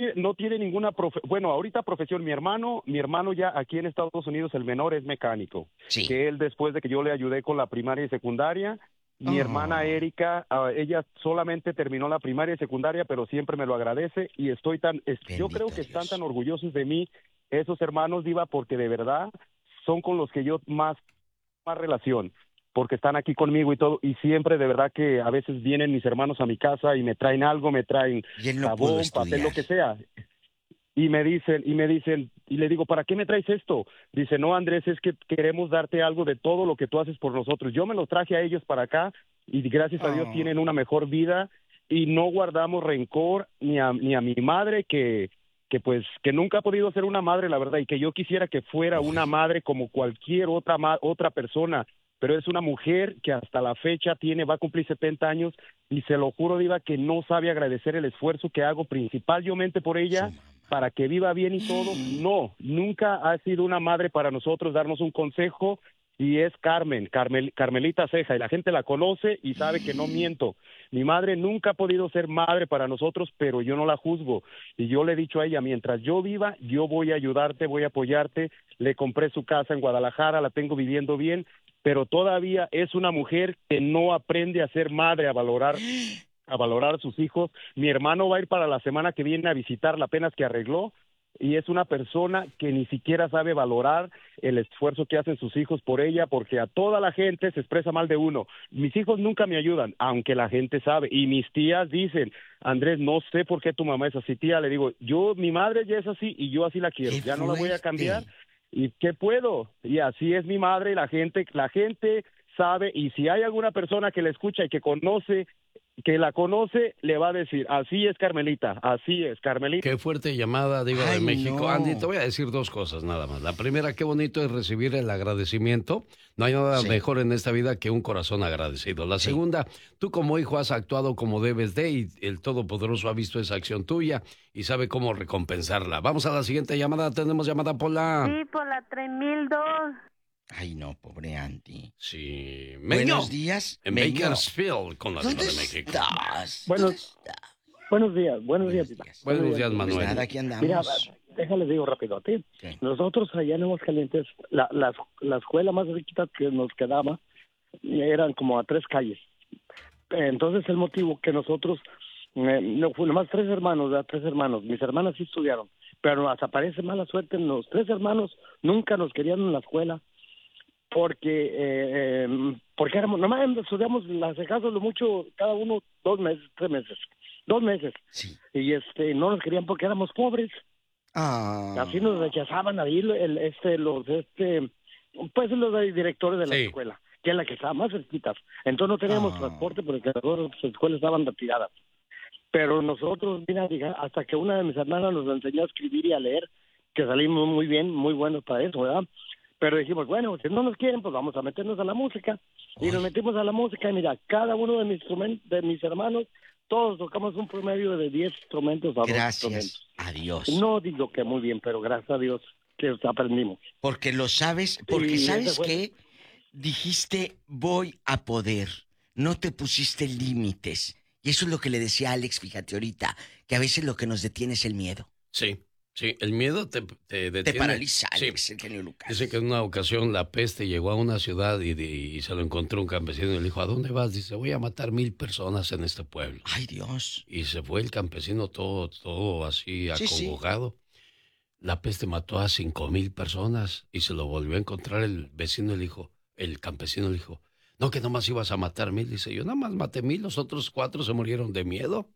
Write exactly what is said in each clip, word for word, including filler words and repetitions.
tiene, no tiene ninguna profe bueno, ahorita profesión. Mi hermano, mi hermano ya aquí en Estados Unidos, el menor es mecánico. Sí. Que él, después de que yo le ayudé con la primaria y secundaria, mi Oh. hermana Erika, uh, ella solamente terminó la primaria y secundaria, pero siempre me lo agradece y estoy tan, es, yo creo que Dios. están tan orgullosos de mí esos hermanos, Diva, porque de verdad son con los que yo más, más relación, porque están aquí conmigo y todo, y siempre de verdad que a veces vienen mis hermanos a mi casa y me traen algo, me traen Y él no pudo jabón, papel, estudiar. lo que sea. Y me dicen, y me dicen, y le digo, ¿para qué me traes esto? Dice, no, Andrés, es que queremos darte algo de todo lo que tú haces por nosotros. Yo me los traje a ellos para acá y gracias a Dios Oh. tienen una mejor vida y no guardamos rencor ni a, ni a mi madre que, que pues, que nunca ha podido ser una madre, la verdad, y que yo quisiera que fuera Uy. una madre como cualquier otra, ma otra persona, pero es una mujer que hasta la fecha tiene, va a cumplir setenta años y se lo juro, Diva, que no sabe agradecer el esfuerzo que hago principalmente por ella, para que viva bien y todo. No, nunca ha sido una madre para nosotros darnos un consejo y es Carmen, Carmel, Carmelita Ceja, y la gente la conoce y sabe que no miento. Mi madre nunca ha podido ser madre para nosotros, pero yo no la juzgo. Y yo le he dicho a ella, mientras yo viva, yo voy a ayudarte, voy a apoyarte. Le compré su casa en Guadalajara, la tengo viviendo bien, pero todavía es una mujer que no aprende a ser madre, a valorar a valorar a sus hijos. Mi hermano va a ir para la semana que viene a visitarla, apenas que arregló, y es una persona que ni siquiera sabe valorar el esfuerzo que hacen sus hijos por ella, porque a toda la gente se expresa mal de uno. Mis hijos nunca me ayudan, aunque la gente sabe, y mis tías dicen, Andrés, no sé por qué tu mamá es así, tía. Le digo, yo, mi madre ya es así y yo así la quiero, ¡Qué ya no la voy a fuerte! cambiar. ¿Y qué puedo? Y así es mi madre, y la gente, la gente sabe, y si hay alguna persona que la escucha y que conoce, que la conoce, le va a decir, así es Carmelita, así es Carmelita. Qué fuerte llamada, Diva de Ay, México. no. Andy, te voy a decir dos cosas nada más. La primera, qué bonito es recibir el agradecimiento. No hay nada Sí. mejor en esta vida que un corazón agradecido. La Sí. segunda, tú como hijo has actuado como debes de y el Todopoderoso ha visto esa acción tuya y sabe cómo recompensarla. Vamos a la siguiente llamada. Tenemos llamada por la... Sí, por la tres mil dos. Ay, no, pobre Andy. Sí. Buenos Meño, días, en Meño. Bakersfield con la Diva ¿Dónde de México. estás? Bueno, ¿Dónde estás? Buenos días, buenos días. Buenos días. Buenos días, Pues Manuel. nada, aquí andamos. Mira, déjale digo rápido a ti. ¿Qué? Nosotros allá en Aguascalientes, la, la, la escuela más riquita que nos quedaba eran como a tres calles. Entonces el motivo que nosotros, eh, no, fue nomás tres hermanos, ¿verdad? tres hermanos, mis hermanas sí estudiaron, pero hasta parece mala suerte, los tres hermanos nunca nos querían en la escuela, porque eh, eh, porque éramos, nomás estudiamos las de caso lo mucho, cada uno dos meses, tres meses, dos meses, Sí. y este no nos querían porque éramos pobres. Ah. Así nos rechazaban ahí el, el- este los este pues los directores de la Sí. escuela, que es la que estaba más cerquita. Entonces no teníamos Ah. transporte porque las dos escuelas estaban retiradas. Pero nosotros, mira, diga, hasta que una de mis hermanas nos enseñó a escribir y a leer, que salimos muy bien, muy buenos para eso, ¿verdad? Pero dijimos, bueno, si no nos quieren, pues vamos a meternos a la música. Y nos metimos a la música y mira, cada uno de mis, instrumen- de mis hermanos, todos tocamos un promedio de diez instrumentos a dos Gracias instrumentos. a Dios. No digo que muy bien, pero gracias a Dios que aprendimos. Porque lo sabes, porque Y sabes ese fue- qué, dijiste voy a poder, no te pusiste límites. Y eso es lo que le decía a Alex, fíjate ahorita, que a veces lo que nos detiene es el miedo. Sí, sí, el miedo te, te detiene. Te paraliza, Sí. Alex, el genio Lucas. Dice que en una ocasión la peste llegó a una ciudad y, y se lo encontró un campesino y le dijo, ¿a dónde vas? Dice, voy a matar mil personas en este pueblo. Ay, Dios. Y se fue el campesino todo, todo así Sí, sí. acongojado. La peste mató a cinco mil personas y se lo volvió a encontrar el vecino y le dijo, el campesino le dijo, no, que nomás ibas a matar mil. Dice, yo nada más maté mil, los otros cuatro se murieron de miedo.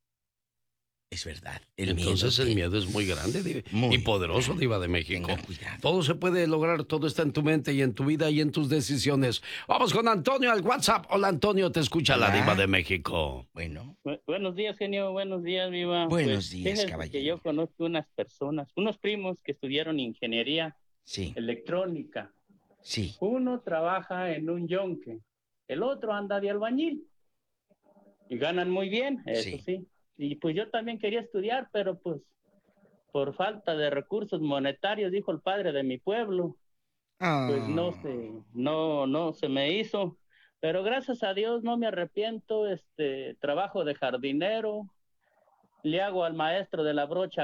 Es verdad. El Entonces miedo el te- miedo es muy grande Diva, Muy y poderoso, grande. Diva de México. Tengan cuidado. Todo se puede lograr, todo está en tu mente y en tu vida y en tus decisiones. Vamos con Antonio al WhatsApp. Hola Antonio, te escucha la Hola. Diva de México. Bueno, Bu- Buenos días, genio. Buenos días, Viva. Buenos Pues, días, fíjese caballero. que yo conozco unas personas, unos primos que estudiaron ingeniería sí, electrónica. sí. Uno trabaja en un yonque, el otro anda de albañil. Y ganan muy bien, eso Sí. sí. Y pues yo también quería estudiar, pero pues por falta de recursos monetarios, dijo el padre de mi pueblo, Ah. pues no se, no, no se me hizo. Pero gracias a Dios no me arrepiento, este, trabajo de jardinero, le hago al maestro de la brocha